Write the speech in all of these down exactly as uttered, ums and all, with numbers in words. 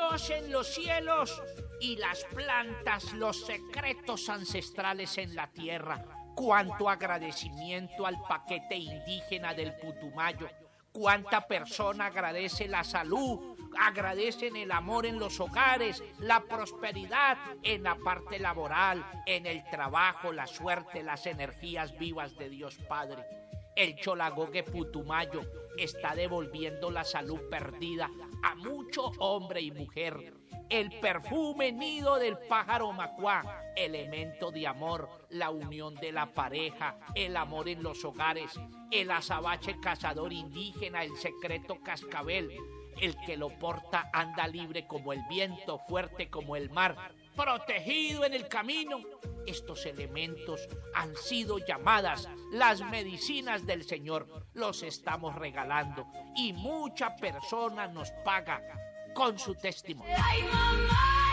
Dios en los cielos y las plantas los secretos ancestrales en la tierra. Cuánto agradecimiento al paquete indígena del Putumayo. Cuánta persona agradece la salud, agradecen el amor en los hogares, la prosperidad en la parte laboral, en el trabajo, la suerte, las energías vivas de Dios Padre. El Cholagogue Putumayo está devolviendo la salud perdida a mucho hombre y mujer. El perfume nido del pájaro macuá, elemento de amor, la unión de la pareja, el amor en los hogares, el azabache cazador indígena, el secreto cascabel, el que lo porta anda libre como el viento, fuerte como el mar, protegido en el camino. Estos elementos han sido llamadas las medicinas del Señor. Los estamos regalando y mucha persona nos paga con su testimonio. Ay, mamá,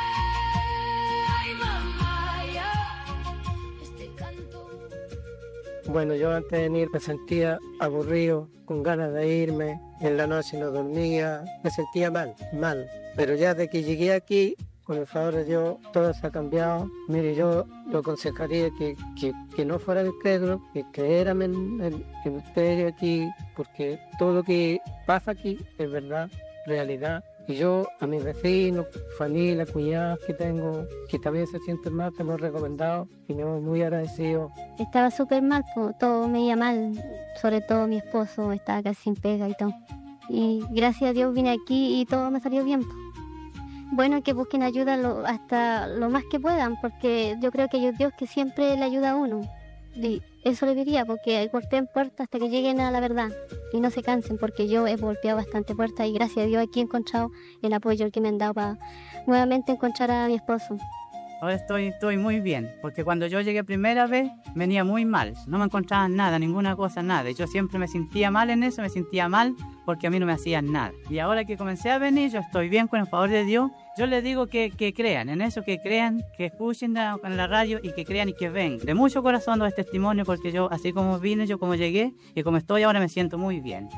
yeah. Ay, mamá, yeah. Este canto. Bueno, yo antes de venir me sentía aburrido, con ganas de irme. En la noche no dormía, me sentía mal, mal. Pero ya de que llegué aquí, con el favor de Dios, todo se ha cambiado. Mire, yo lo aconsejaría que, que, que no fuera incrédulo, que creyeran en, en, en ustedes aquí, porque todo lo que pasa aquí es verdad, realidad. Y yo a mis vecinos, familia, cuñadas que tengo, que también se sienten mal, te lo he recomendado y me voy muy agradecido. Estaba súper mal, todo me iba mal, sobre todo mi esposo estaba casi sin pega y todo. Y gracias a Dios vine aquí y todo me salió bien. Bueno, que busquen ayuda lo, hasta lo más que puedan, porque yo creo que hay un Dios que siempre le ayuda a uno. Y eso le diría, porque corten puertas hasta que lleguen a la verdad y no se cansen, porque yo he golpeado bastante puertas y gracias a Dios aquí he encontrado el apoyo que me han dado para nuevamente encontrar a mi esposo. Ahora estoy, estoy muy bien, porque cuando yo llegué primera vez venía muy mal, no me encontraban nada, ninguna cosa, nada. Y yo siempre me sentía mal en eso, me sentía mal porque a mí no me hacían nada. Y ahora que comencé a venir, yo estoy bien con el favor de Dios. Yo les digo que, que crean, en eso que crean, que escuchen la, en la radio y que crean y que ven. De mucho corazón doy testimonio porque yo, así como vine, yo como llegué y como estoy ahora me siento muy bien.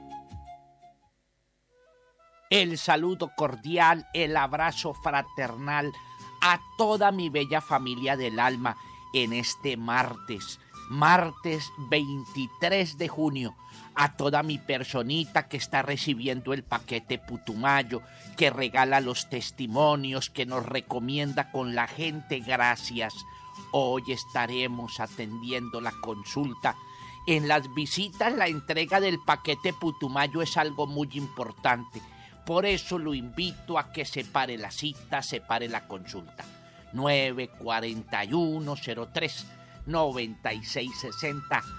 El saludo cordial, el abrazo fraternal a toda mi bella familia del alma en este martes, martes veintitrés de junio, a toda mi personita que está recibiendo el paquete Putumayo, que regala los testimonios, que nos recomienda con la gente, gracias. Hoy estaremos atendiendo la consulta. En las visitas, la entrega del paquete Putumayo es algo muy importante. Por eso lo invito a que separe la cita, separe la consulta. nueve cuatro uno cero tres nueve seis seis cero,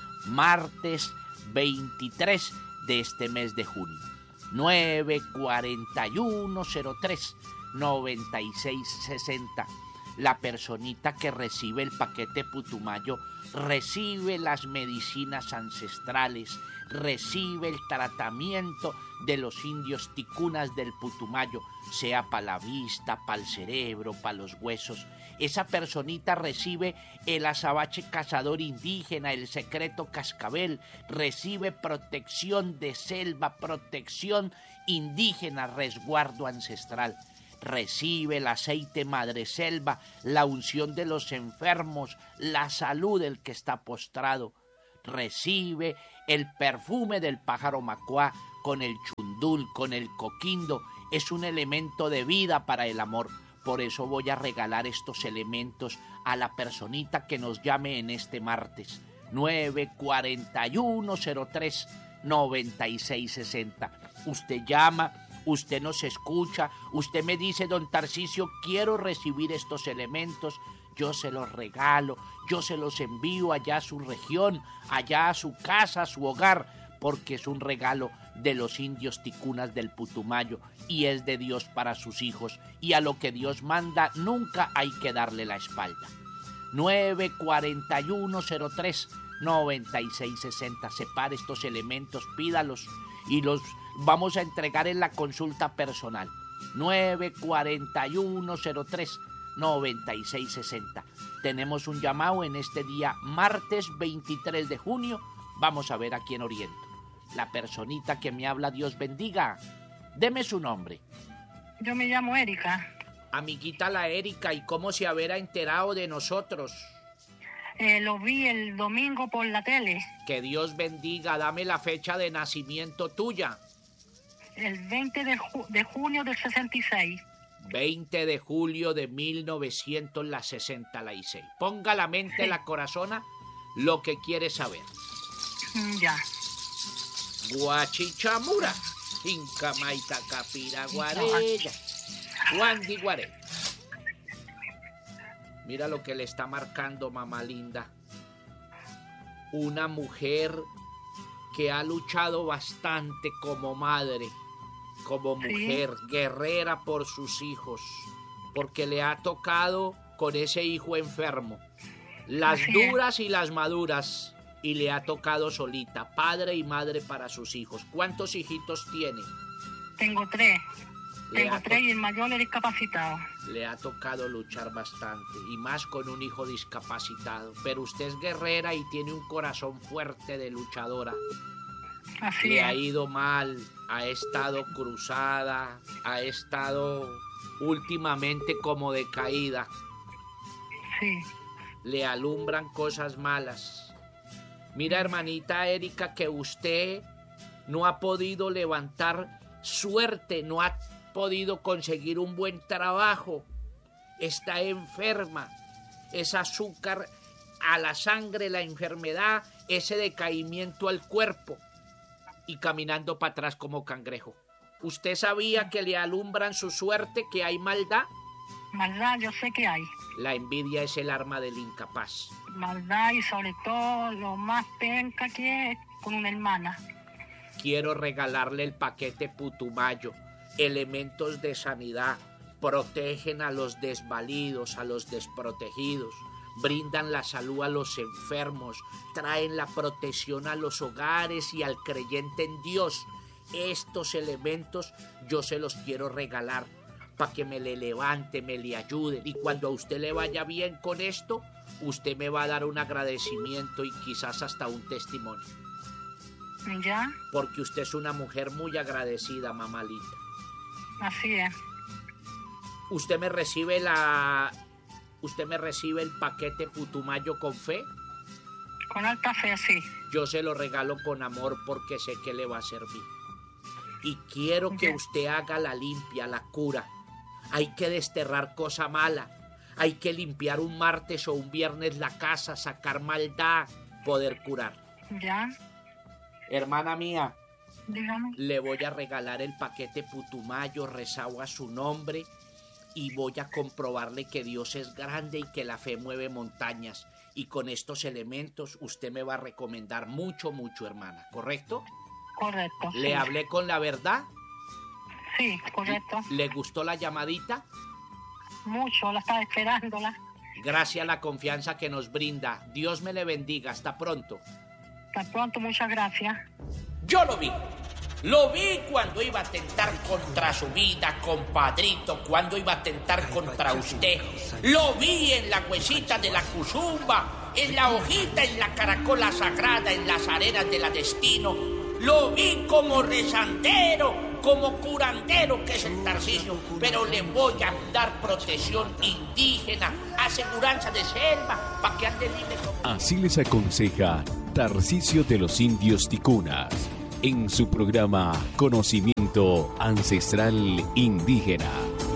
martes veintitrés de este mes de junio. nueve cuatro uno cero tres nueve seis seis cero. La personita que recibe el paquete Putumayo recibe las medicinas ancestrales, recibe el tratamiento de los indios ticunas del Putumayo, sea para la vista, para el cerebro, para los huesos. Esa personita recibe el azabache cazador indígena, el secreto cascabel, recibe protección de selva, protección indígena, resguardo ancestral. Recibe el aceite madreselva, la unción de los enfermos, la salud del que está postrado. Recibe el perfume del pájaro macuá con el chundul, con el coquindo. Es un elemento de vida para el amor. Por eso voy a regalar estos elementos a la personita que nos llame en este martes. nueve cuatro uno cero tres nueve seis seis cero. Usted llama, usted nos escucha, usted me dice, don Tarcisio, quiero recibir estos elementos. Yo se los regalo, yo se los envío allá a su región, allá a su casa, a su hogar, porque es un regalo de los indios ticunas del Putumayo y es de Dios para sus hijos, y a lo que Dios manda nunca hay que darle la espalda. nueve cuatro uno cero tres nueve seis seis cero. Separe estos elementos, pídalos y los vamos a entregar en la consulta personal. nueve cuatro uno cero tres nueve seis seis cero. Tenemos un llamado en este día, martes veintitrés de junio. Vamos a ver a quién oriento. La personita que me habla, Dios bendiga. Deme su nombre. Yo me llamo Erika. Amiguita la Erika, ¿y cómo se habrá enterado de nosotros? Eh, lo vi el domingo por la tele. Que Dios bendiga, dame la fecha de nacimiento tuya. El veinte de, ju- de junio del sesenta y seis. veinte de julio de mil novecientos sesenta y seis. Ponga la mente, Sí. la corazona, lo que quiere saber. Mm, Ya. Guachichamura, Inca Maita Capira Guarella, Wandi Guarella. Mira lo que le está marcando, mamá linda. Una mujer que ha luchado bastante como madre, como Sí. mujer, guerrera por sus hijos, porque le ha tocado con ese hijo enfermo, las Así es. duras y las maduras, y le ha tocado solita, padre y madre para sus hijos. ¿Cuántos hijitos tiene? Tengo tres. Le Tengo ha, to- tres y el mayor es discapacitado. le ha tocado luchar bastante, y más con un hijo discapacitado, pero usted es guerrera y tiene un corazón fuerte de luchadora. Así Le es. ha ido mal, ha estado cruzada, ha estado últimamente como decaída, Sí. le alumbran cosas malas. Mira, hermanita Erika, que usted no ha podido levantar suerte, no ha podido conseguir un buen trabajo, está enferma, es azúcar a la sangre, la enfermedad, ese decaimiento al cuerpo, y caminando para atrás como cangrejo. ¿Usted sabía que le alumbran su suerte, que hay maldad? Maldad yo sé que hay. La envidia es el arma del incapaz. Maldad y sobre todo lo más penca que es con una hermana. Quiero regalarle el paquete Putumayo, elementos de sanidad, protegen a los desvalidos, a los desprotegidos, brindan la salud a los enfermos, traen la protección a los hogares y al creyente en Dios. Estos elementos yo se los quiero regalar para que me le levante, me le ayude, y cuando a usted le vaya bien con esto, usted me va a dar un agradecimiento y quizás hasta un testimonio, ¿Ya? porque usted es una mujer muy agradecida, mamalita. Así es. ¿Usted me recibe la... ¿Usted me recibe el paquete Putumayo con fe? Con alta fe, sí. Yo se lo regalo con amor porque sé que le va a servir. Y quiero que Ya. usted haga la limpia, la cura. Hay que desterrar cosa mala. Hay que limpiar un martes o un viernes la casa, sacar maldad, poder curar. ¿Ya? Hermana mía, Dígame. le voy a regalar el paquete Putumayo, rezado a su nombre, y voy a comprobarle que Dios es grande y que la fe mueve montañas. Y con estos elementos usted me va a recomendar mucho, mucho, hermana, ¿correcto? Correcto. ¿Le sí. hablé con la verdad? Sí, correcto. ¿Le gustó la llamadita? Mucho, la estaba esperándola. Gracias a la confianza que nos brinda. Dios me le bendiga. Hasta pronto. Hasta pronto, muchas gracias. Yo lo vi. Lo vi cuando iba a atentar contra su vida, compadrito, cuando iba a atentar contra usted. Lo vi en la huesita de la cuzumba, en la hojita, en la caracola sagrada, en las arenas de la destino. Lo vi como rezandero, como curandero, que es el Tarcisio, pero le voy a dar protección indígena, aseguranza de selva, para que ande libre como... Así les aconseja Tarcisio de los Indios Ticunas en su programa Conocimiento Ancestral Indígena.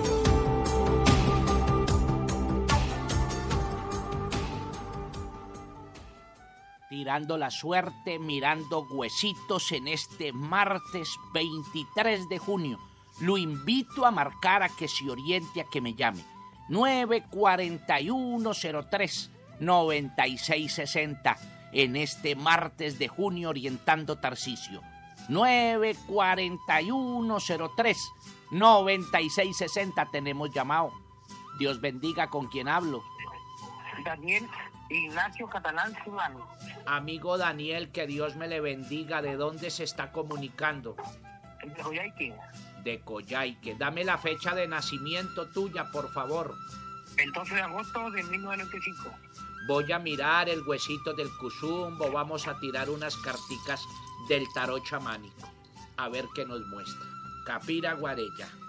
Tirando la suerte, mirando huesitos en este martes veintitrés de junio. Lo invito a marcar, a que se oriente, a que me llame. nueve cuatro uno cero tres nueve seis seis cero en este martes de junio, orientando Tarcisio. nueve cuatro uno cero tres nueve seis seis cero. Tenemos llamado. Dios bendiga, ¿con quién hablo? Daniel Ignacio Catalán Silvano. Amigo Daniel, que Dios me le bendiga. ¿De dónde se está comunicando? De Joyaique. De Coyhaique. Dame la fecha de nacimiento tuya, por favor. El doce de agosto de mil novecientos noventa y cinco. Voy a mirar el huesito del cuzumbo. Vamos a tirar unas carticas del tarot chamánico. A ver qué nos muestra. Capira Guarella.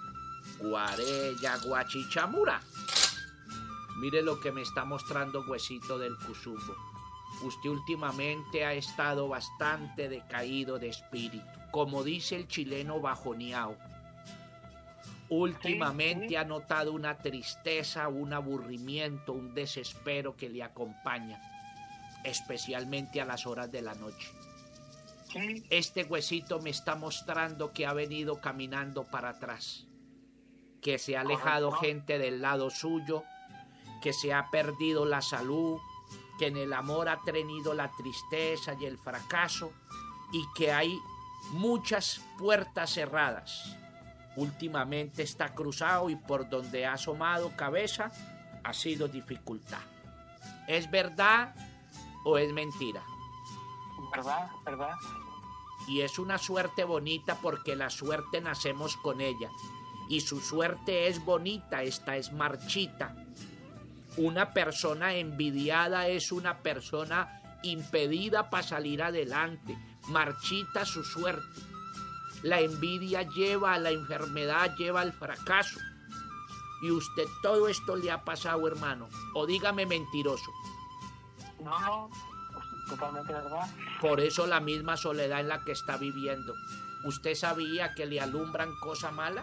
Guarella Guachichamura. Mire lo que me está mostrando Huesito del Cusumbo. Usted últimamente ha estado bastante decaído de espíritu, como dice el chileno bajoneado. Últimamente sí, sí. ha notado una tristeza, un aburrimiento, un desespero que le acompaña, especialmente a las horas de la noche. Sí. Este Huesito me está mostrando que ha venido caminando para atrás, que se ha alejado Correcto. gente del lado suyo, que se ha perdido la salud, que en el amor ha tenido la tristeza y el fracaso, y que hay muchas puertas cerradas. Últimamente está cruzado y por donde ha asomado cabeza ha sido dificultad. ¿Es verdad o es mentira? Verdad, verdad. Y es una suerte bonita porque la suerte nacemos con ella. Y su suerte es bonita, esta es marchita. Una persona envidiada es una persona impedida para salir adelante. Marchita su suerte. La envidia lleva a la enfermedad, lleva al fracaso. Y usted todo esto le ha pasado, hermano. O dígame mentiroso. No, no, totalmente verdad. Por eso la misma soledad en la que está viviendo. ¿Usted sabía que le alumbran cosa mala?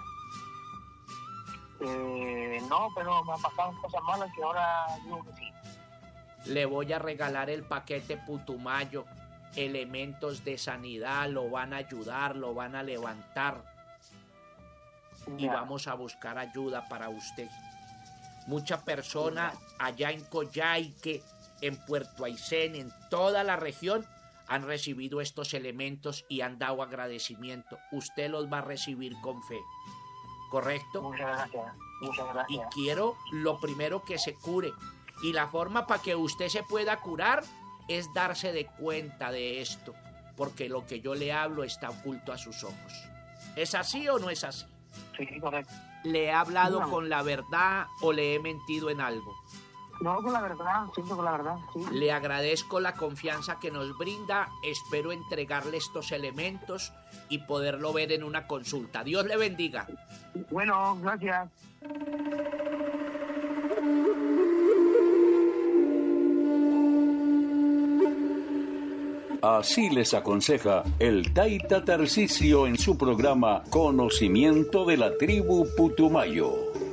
Eh, no, pero me han pasado cosas malas que ahora digo que sí. Le voy a regalar el paquete Putumayo. Elementos de sanidad, lo van a ayudar, lo van a levantar. Ya. Y vamos a buscar ayuda para usted. Mucha persona allá en Coyhaique, en Puerto Aysén, en toda la región, han recibido estos elementos y han dado agradecimiento. Usted los va a recibir con fe. ¿Correcto? Muchas gracias. Muchas gracias. Y quiero lo primero que se cure. Y la forma para que usted se pueda curar es darse de cuenta de esto, porque lo que yo le hablo está oculto a sus ojos. ¿Es así o no es así? Sí, correcto. ¿Le he hablado no. con la verdad o le he mentido en algo? No, con la verdad, siento con la verdad, sí. Le agradezco la confianza que nos brinda, espero entregarle estos elementos y poderlo ver en una consulta. Dios le bendiga. Bueno, gracias. Así les aconseja el Taita Tarcisio en su programa Conocimiento de la Tribu Putumayo.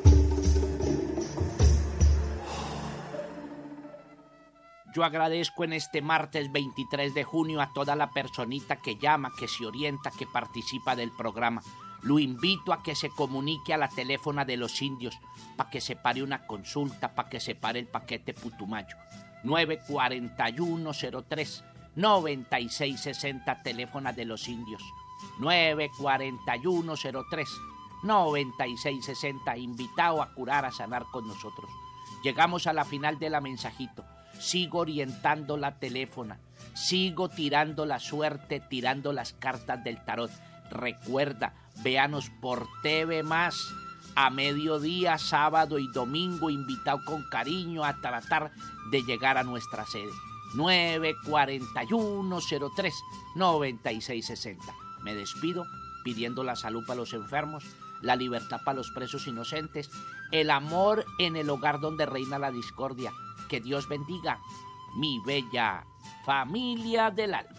Yo agradezco en este martes veintitrés de junio a toda la personita que llama, que se orienta, que participa del programa. Lo invito a que se comunique a la teléfona de los indios para que se pare una consulta, para que se pare el paquete Putumayo. nueve cuatro uno cero tres noventa y seis sesenta, teléfono de los indios. nueve cuatro uno cero tres noventa y seis sesenta, invitado a curar, a sanar con nosotros. Llegamos a la final de la mensajito. Sigo orientando la teléfona, sigo tirando la suerte, tirando las cartas del tarot. Recuerda, véanos por T V Más, a mediodía, sábado y domingo, invitado con cariño a tratar de llegar a nuestra sede. nueve cuatro uno cero tres noventa y seis sesenta. Me despido pidiendo la salud para los enfermos, la libertad para los presos inocentes, el amor en el hogar donde reina la discordia. Que Dios bendiga mi bella familia del alma.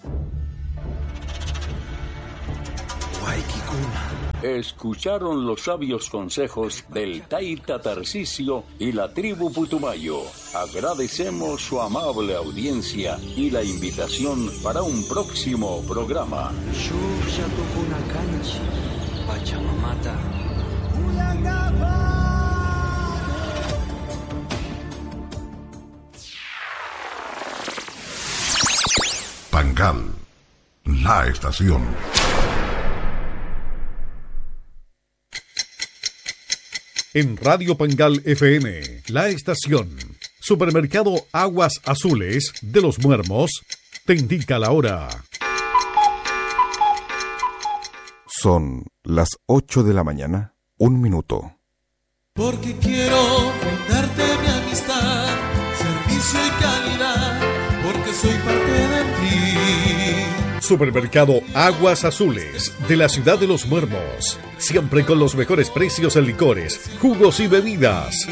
Escucharon los sabios consejos del Taita Tarcisio y la tribu Putumayo. Agradecemos su amable audiencia y la invitación para un próximo programa. Pangal, la estación. En Radio Pangal F M, la estación. Supermercado Aguas Azules de Los Muermos te indica la hora. Son las ocho de la mañana, un minuto. Porque quiero brindarte mi amistad, servicio y calidad, porque soy parte de ti. Supermercado Aguas Azules de la ciudad de Los Muermos. Siempre con los mejores precios en licores, jugos y bebidas.